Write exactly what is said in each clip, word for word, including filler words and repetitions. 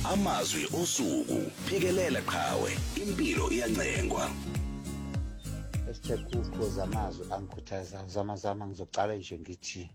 Amazwi osuku phikelela qhawe impilo iyancengwa. Esithekukho zamazwi angikhuthaza zamazama ngizocala nje ngithi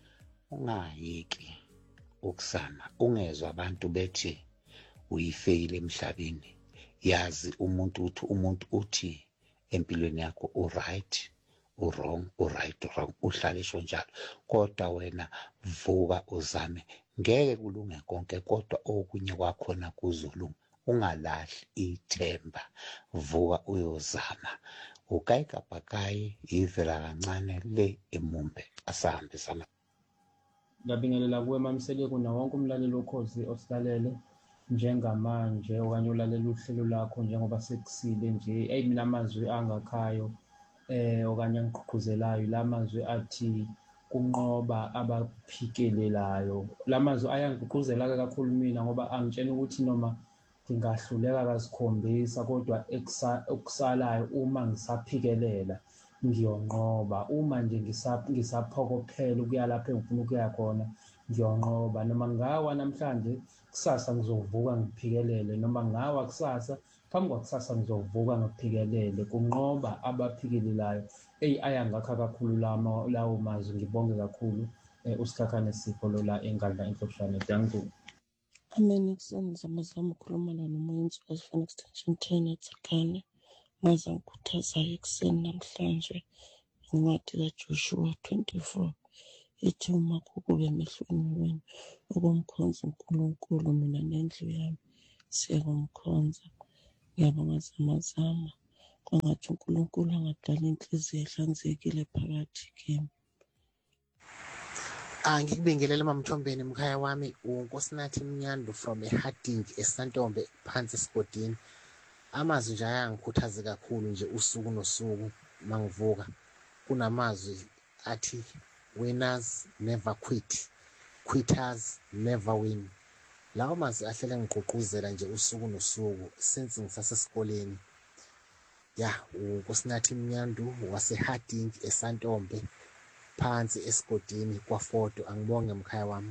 ungayeki ukusama ungezwe abantu bethi uyifeyile emhlabeni. Yazi umuntu uthi umuntu uthi empilweni yakho u right u wrong u right u wrong uhlale sho njalo kodwa wena vuka uzame ngeke kulunge konke kodwa okunye kwakhona kuzolunga. Ungalahli ithemba vuka uyozama ukayikabhakayi ivela kancane le emumbe asahambe sama. Ngiyabingelela kuwe mamseleko na wonke umlaleli okhozi osilalele njengamanje okanye ulalela uhlelo lakho njengoba sekusile nje hey mina amazwi angakhayo eh okanye angigqugquzelayo la mazwi athi kunqoba abaphikelelayo. La mazwi ayangigqugquzela kakhulu mina ngoba angitshela ukuthi noma ngingahluleka kasikhombisa kodwa ekusalayo uma ngisaphikelela ngiyonqoba. Uma nje ngisaphokophela ukuya lapho engifuna ukuya khona ngiyonqoba. Noma ngawa namhlanje kusasa ngizovuka ngiphikelele, noma ngawa kusasa phambi kwakusasa ngizovuka ngiphikelele. Kunqoba abaphikelelayo. Eyi ayangakha kakhulu lawo mazwi. Ngibonge kakhulu uSikhakhane Sipho la eNgadla Enhlobishane. Danku. Amen. Ekuseni zamazama ukhuluma noMuyenzi wasifana extension ten eTsakhane. Maze ngikhuthazayo ekuseni namhlanje incwadi kaJoshua twenty-four ithi uma kube emehlweni wenu ukumkhonza uNkulunkulu mina nendlu yami siyakumkhonza. Ngiyabonga zamazama kwangathi uNkulunkulu angadala inhliziyo ehlanzekile phakathi kimi. Angikubingelele mamthombeni mkhaya wami uNkosinathi Mnyandu from eHarding eSantombe phansi esigodini. Amazwi nje ayangikhuthaza kakhulu nje usuku nosuku mangivuka. Kunamazwi athi winners never quit, quitters never win. Lawo mazwi ahlele ngigqugquzela nje usuku nosuku since ngisasesikoleni. Ya uNkosinathi Mnyandu waseHarding eSantombe phansi esigodini kwaFoto. Angibonge mkhaya wami.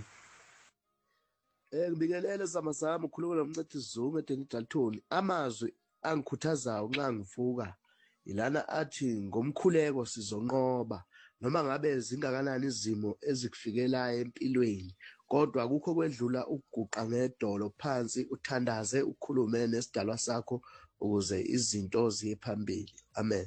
Eh ngibingelele zamazama ukhuluma nomncedi Zungu eDeni Dalton. Amazwi angikhuthazayo nxa ngivuka ilana athi ngomkhuleko sizonqoba noma ngabe zingakanani izimo ezikufikelayo empilweni kodwa akukho kwedlula ukuguqa ngedolo phansi uthandaze ukhulume nesidalwa sakho ukuze izinto ziye phambili. Amen.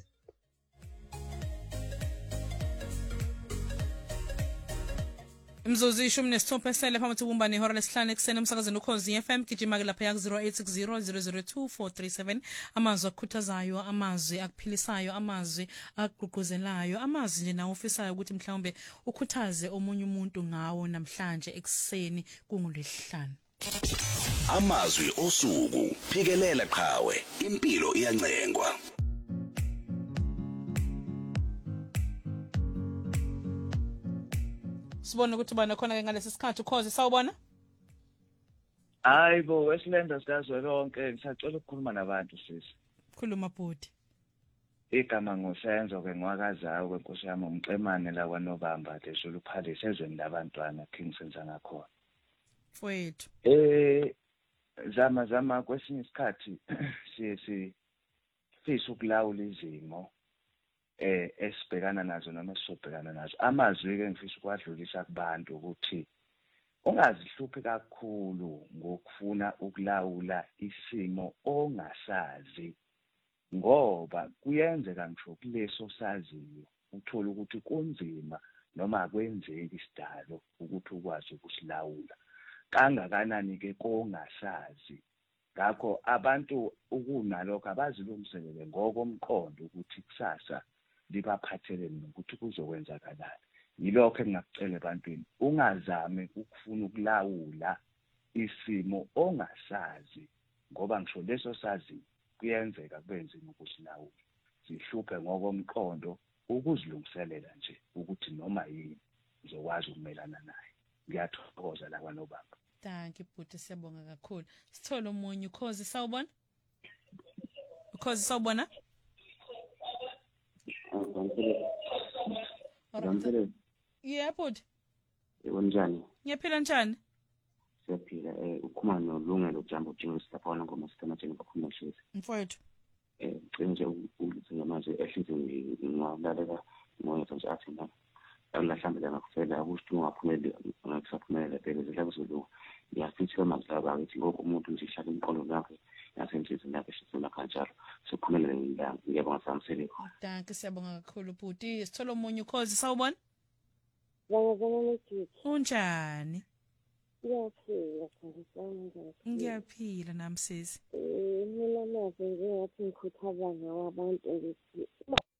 Mzuzu ishumi nesithupha esele phakathi kubumbane ihora lesihlanu ekuseni emsakazweni ukhozi F M gijima ke lapha ya zero eight six zero zero zero two four three seven. Amazwi akukhuthazayo, amazwi akuphilisayo, amazwi agqugquzelayo, amazwi nje nawo ufisayo ukuthi mhlawumbe ukhuthaze omunye umuntu ngawo namhlanje ekuseni kungolwesihlanu. Amazwi osuku phikelela qhawe impilo iyancengwa. Sibona ukuthi bana khona ke ngalesi sikhathi ukhozi sawubona? Hayibo wesilenda sikazwe lonke ngisacela ukukhuluma nabantu sisi. Khuluma bhuti. Igama ngosenzo ke ngwakazayo kwenkosi yami umxemane la kwaNobamba leShulu Palace ezweni labantwana King Senza ngakhona. Mfowethu. Eh zama zama kwesinye isikhathi siye si fisa ukulawula izimo eh esibhekana nazo noma esobhekana nazo. Amazwi ke ngifisa ukwadlulisa kubantu ukuthi ungazihluphi kakhulu ngokufuna ukulawula isimo ongasazi ngoba kuyenzeka ngisho kuleso saziyo uthola ukuthi kunzima noma akwenzeki isidalo ukuthi ukwazi ukusilawula kangakanani ke kongasazi. Ngakho abantu ukunalokho abazilungiselele ngokomqondo ukuthi kusasa libaphathele nokuthi kuzokwenzakalala. Yilokho engakucela ebantwini ungazame ukufuna ukulawula isimo ongasazi ngoba ngisho leso sazi kuyenzeka kubenzima ukusilawula. Sihluphe ngokomqondo ukuzilungiselela nje ukuthi noma yini uzokwazi ukumelana naye. Ngiyathokoza la kwaNobamba. Thank you bhuti siyabonga kakhulu. Sithola umunye ukhozi sawubona? Ukhozi sawubona? Ngiyaphila. Yeah bhuti. Yebo njani? Ngiyaphila njani? Siyaphila eh uphuma nolungelo ujambo ujingo lapha wona ngoma sistema njengoba khona shezi mfowethu eh ngicela nje ukuthi ngamanje ehlise ngingalalela moya nje athi na awulahlambe ngakufela ukuthi ungaphumeli ngakusaphumelela phela zidlakuzulu ngiyafitha amazaba ukuthi ngoku umuntu nje ihlala imqondo lakhe yasenhlizweni yakhe sifuna kanjalo siphumelele ngilanga ngiyabonga samseleko. Danke siyabonga kakhulu bhuti. Sithola umunye ukhozi sawubona? Ngiyabona ngithi unjani? Ngiyaphila kanjani? Ngiyaphila nami sisi. Eh mina nazo ngingathi ngikhuthaza ngawo abantu ukuthi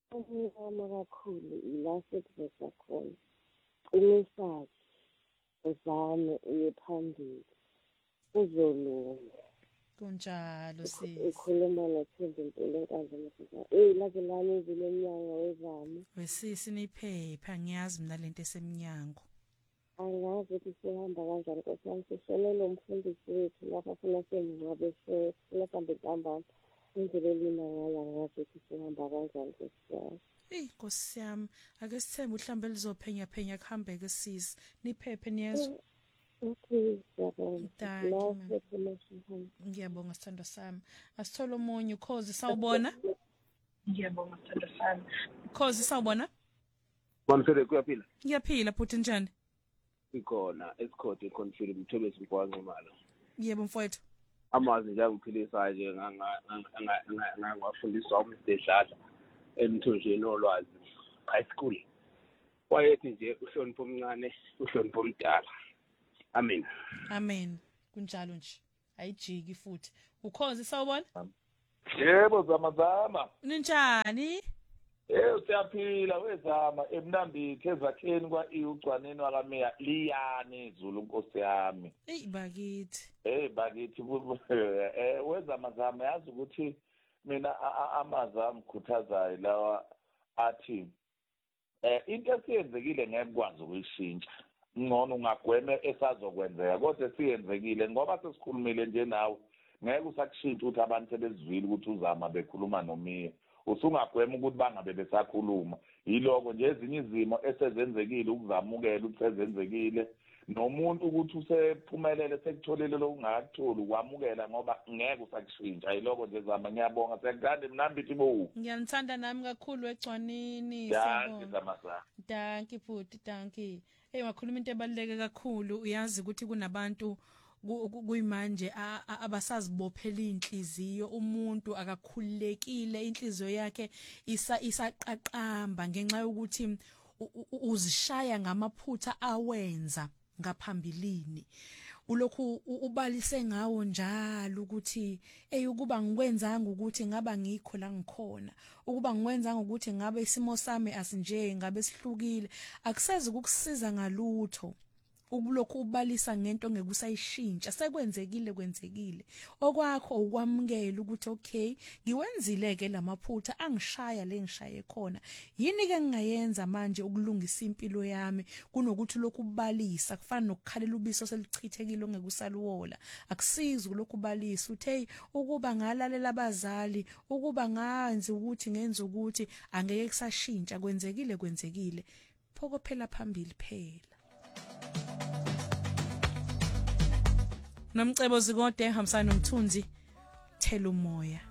uma kakhulu ila sekuzesa khona. Umisaki uzame uye phambili. Uzolunga. Kunjalo sisi. Ukhuluma noThembi Mpilo enkazini sisa. Eh laze lami izileminyanga wezami. Wesisi niphepha ngiyazi mina lento esemnyango. Angazi ukuthi sihamba kanjani kodwa sisonele umfundisi wethu lapha funa semncwabe sifuna sambe ntambama indlela elina ngala ngazi ukuthi sihamba kanjani sesiyazi. Eh Nkosi yami ake sithembe uhlambe lizophenya phenya kuhambe ke sisi niphephe niyezwa. Okay siyabonga. Ngiyabonga sithando sami. Asithola umunye ukhozi sawubona? Ngiyabonga sithando sami. Ukhozi sawubona? Wamfele kuyaphila? Ngiyaphila bhuti njani? Ikhona esikhodi econfirm Mthobezi Mgwaqo mala. Yebo mfowethu. Amazi nje angiphilisa nje ngangafundiswa uMr Dladla emthonjeni olwazi high school. Wayethi nje uhlonipho omncane uhlonipho omdala. Amen. Amen. Kunjalo nje. Ayijiki futhi. Ukhozi sawubona? Yebo zama zama. Ninjani? Eh siyaphila wezama emnambithe ezakheni kwa iucwaneni wakameya liyani izulu Nkosi yami. Ey bakithi. Eh bakithi eh wezama zama yazi ukuthi mina amazi amkhuthazayo lawa athi eh into esiyenzekile ngeke kwazi ukuyishintsha. Ngcono ungagweme esazokwenzeka kodwa siyenzekile ngoba sesikhulumile nje nawe ngeke usakushintsha ukuthi abantu sebezivile ukuthi uzama bekhuluma nomiya usungagwema ukuthi bangabe besakhuluma yiloko nje ezinye izimo esezenzekile ukuzamukela ukuthi sezenzekile nomuntu ukuthi usephumelele sekutholile lokungakatholi ukwamukela ngoba ngeke usakushintsha yiloko nje zama ngiyabonga sekuthanda mnambithi bo ngiyanithanda nami kakhulu egcwanini siyabonga danki futhi danki hey wakhuluma into ebaluleke kakhulu uyazi ukuthi kunabantu kuyimanje abasazibophela inhliziyo umuntu akakhululekile inhliziyo yakhe isa isaqaqamba ngenxa yokuthi uzishaya ngamaphutha awenza ngaphambilini ulokhu ubalise ngawo njalo ukuthi hey ukuba ngikwenzanga ukuthi ngaba ngikho la ngikhona ukuba ngikwenzanga ukuthi ngabe isimo sami asinje ngabe sihlukile akusezi ukukusiza ngalutho ukulokhu ubalisa ngento ngekusayishintsha sekwenzekile kwenzekile okwakho ukwamukela ukuthi okay ngiwenzile ke lamaphutha angishaya le ngishaye khona yini ke ngingayenza manje ukulungisa impilo yami kunokuthi lokhu ubalisa kufana nokukhalela ubiso selichithekile ongekusaluwola akusizi lokhu ubalisa uthe ukuba ngalalela abazali ukuba nganze ukuthi ngenze ukuthi angeke kusashintsha kwenzekile kwenzekile phoko phela phambili phela Nomcebo zikode hambisana nomthunzi thela umoya